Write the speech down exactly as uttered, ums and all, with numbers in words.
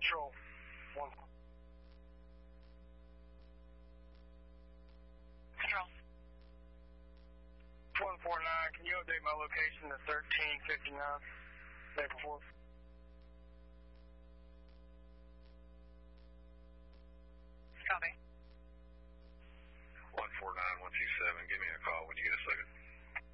Control. One. Control. one four nine, can you update my location to thirteen fifty-nine? April fourth.